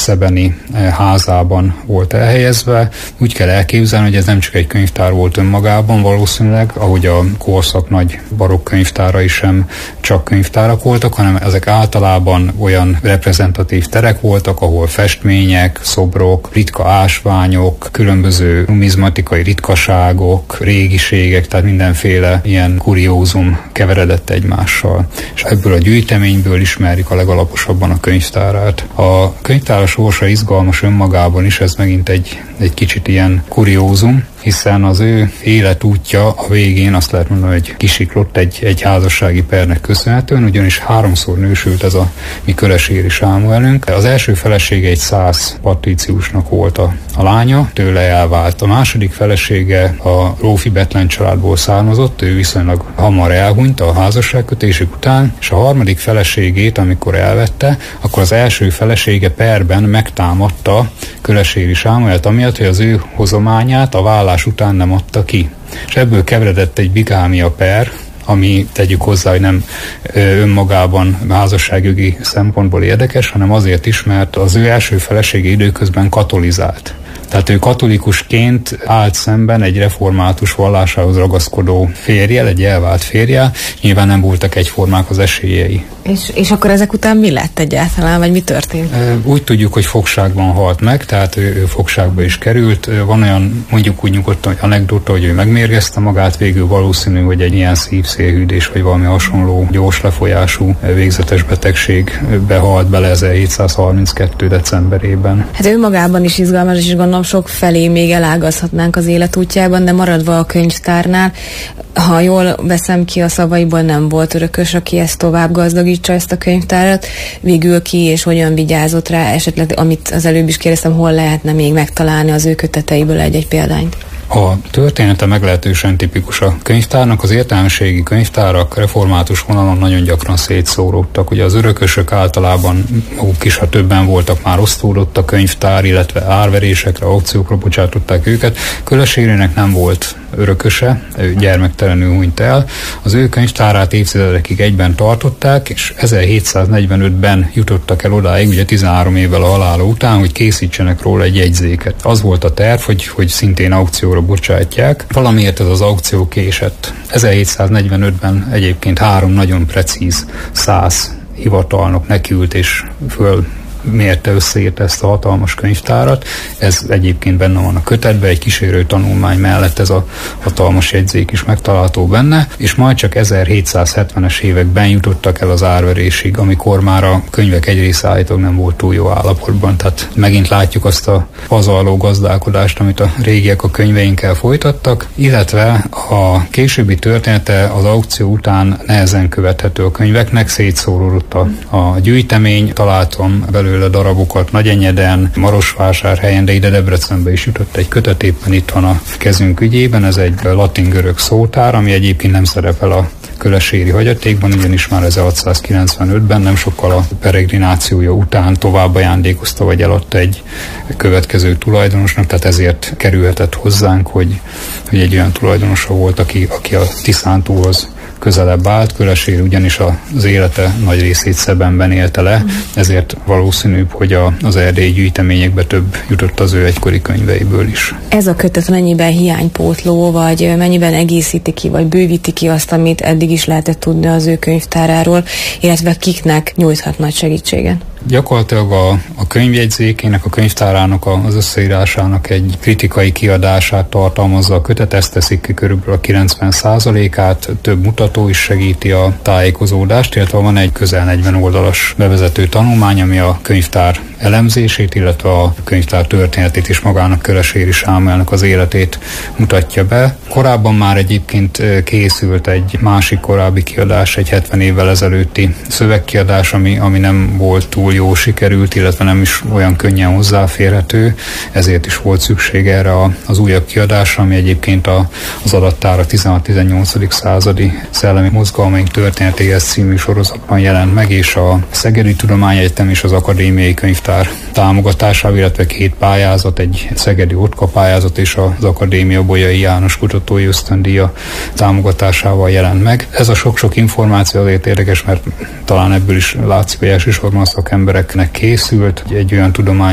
szebeni házában volt elhelyezve. Úgy kell elképzelni, hogy ez nem csak egy könyvtár volt önmagában valószínűleg, ahogy a korszak nagy barokk könyvtárai sem csak könyvtárak voltak, hanem ezek általában olyan reprezentatív terek voltak, ahol festmények, szobrok, ritka ásványok, különböző numizmatikai ritkaságok, régiségek, tehát mindenféle ilyen kuriózum keveredett egymással. És ebből a gyűjteményből ismerjük a legalaposabban a könyvtárát. A könyvtára sorsa izgalmas önmagában is, ez megint egy kicsit ilyen kuriózum, hiszen az ő életútja a végén azt lehet mondani, hogy kisiklott egy házassági pernek köszönhetően, ugyanis 3-szor nősült ez a mi Köreséri Sámuelünk. Az első felesége egy szász patriciusnak volt a lánya, tőle elvált. A második felesége a Rófi Bethlen családból származott, ő viszonylag hamar elhunyt a házasságkötésük után, és a harmadik feleségét, amikor elvette, akkor az első felesége perben megtámadta Köreséri Sámuelt, amiatt, hogy az ő hozományát a vállás után nem adta ki. És ebből keveredett egy bigámia per, ami tegyük hozzá, hogy nem önmagában házasságjogi szempontból érdekes, hanem azért is, mert az ő első felesége időközben katolizált. Tehát ő katolikusként állt szemben egy református vallásához ragaszkodó férjel, egy elvált férjel, nyilván nem voltak egyformák az esélyei. És akkor ezek után mi lett egyáltalán, vagy mi történt? Úgy tudjuk, hogy fogságban halt meg, tehát ő fogságba is került. Van olyan, mondjuk úgy nyugodtan, hogy anekdota, hogy ő megmérgezte magát, végül valószínű, hogy egy ilyen szívszélhűdés, vagy valami hasonló gyors lefolyású végzetes betegségbe halt bele 1732. decemberében. Hát önmagában is izgalmas, és gondolom sok felé még elágazhatnánk az életútjában, de maradva a könyvtárnál, ha jól veszem ki a szavaiból, nem volt örökös, aki ezt tovább gazdagítsa, ezt a könyvtárat, végül ki és hogyan vigyázott rá, esetleg, amit az előbb is kérdeztem, hol lehetne még megtalálni az ő köteteiből egy példányt? A története meglehetősen tipikus a könyvtárnak. Az értelmiségi könyvtárak református vonalon nagyon gyakran szétszóródtak. Ugye az örökösök általában maguk is, ha többen voltak, már osztódott a könyvtár, illetve árverésekre, aukciókra bocsátották őket. Köresérének nem volt örököse, ő gyermektelenül hunyt el. Az ő könyvtárát évtizedekig egyben tartották, és 1745-ben jutottak el odáig, ugye 13 évvel a halála után, hogy készítsenek róla egy jegyzéket. Az volt a terv, hogy szintén aukcióra bocsátják. Valamiért ez az aukció késett. 1745-ben egyébként 3 nagyon precíz szász hivatalnok nekiült és mérte, összeírta ezt a hatalmas könyvtárat. Ez egyébként benne van a kötetben, egy kísérő tanulmány mellett ez a hatalmas jegyzék is megtalálható benne, és majd csak 1770-es években jutottak el az árverésig, amikor már a könyvek egy része állítólag nem volt túl jó állapotban. Tehát megint látjuk azt a pazarló gazdálkodást, amit a régiek a könyveinkkel folytattak, illetve a későbbi története az aukció után nehezen követhető a könyveknek, szétszóródott a gyűjtemény, találtam belőle darabokat Nagyenyeden, Marosvásárhelyen, de ide Debrecenbe is jutott egy kötet, éppen itt van a kezünk ügyében, ez egy latin-görög szótár, ami egyébként nem szerepel a köreséri hagyatékban, ugyanis már 1695-ben, nem sokkal a peregrinációja után tovább ajándékozta, vagy eladta egy következő tulajdonosnak, tehát ezért kerülhetett hozzánk, hogy egy olyan tulajdonosa volt, aki a Tiszántúhoz közelebb állt. Köreséri ugyanis az élete nagy részét Szebenben élte le, ezért valószínűbb, hogy az erdélyi gyűjteményekbe több jutott az ő egykori könyveiből is. Ez a kötet mennyiben hiánypótló, vagy mennyiben egészíti ki, vagy bővíti ki azt, amit eddig is lehetett tudni az ő könyvtáráról, illetve kiknek nyújthat nagy segítséget? Gyakorlatilag a könyvjegyzékének, a könyvtárának az összeírásának egy kritikai kiadását tartalmazza a kötet, ezt teszik ki körülbelül a 90%-át, több mutató is segíti a tájékozódást, illetve van egy közel 40 oldalas bevezető tanulmány, ami a könyvtár elemzését, illetve a könyvtár történetét és magának Köreséri Sámuelnek az életét mutatja be. Korábban már egyébként készült egy másik korábbi kiadás, egy 70 évvel ezelőtti szövegkiadás, ami nem volt túl jó sikerült, illetve nem is olyan könnyen hozzáférhető, ezért is volt szükség erre az újabb kiadásra, ami egyébként az adattár a 16-18. századi szellemi mozgalmaink történetéhez című sorozatban jelent meg, és a Szegedi Tudományegyetem és az Akadémiai Könyvtár támogatásával, illetve 2 pályázat, egy szegedi Otka pályázat és az Akadémia Bolyai János kutatói ösztöndíja támogatásával jelent meg. Ez a sok-sok információ azért érdekes, mert talán ebből is látszik, hogy elsősorban a szakembereknek készült, egy olyan tudomány,